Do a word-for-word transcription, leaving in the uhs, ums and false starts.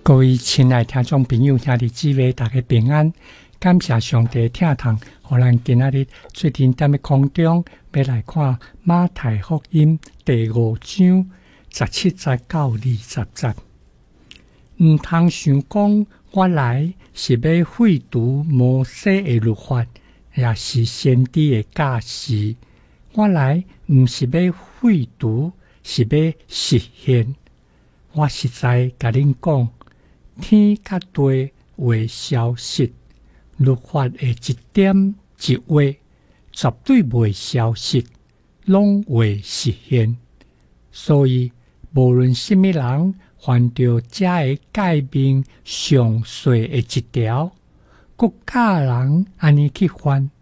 各位亲爱听众朋友、兄弟姊妹，大家平安！感谢上帝听堂，互咱今仔日最近踮咧空中，要来看马太福音第五章十七节到二十节。毋通想讲，我来是要废除摩西的律法，也是先知的教示。我来毋是要废除，是要实现。我实在甲恁讲，天甲地会消失，律法的一点一画，绝对袂消失，拢会实现。所以，无论什么人犯着这个诫命上细的一条，国家人安尼去犯，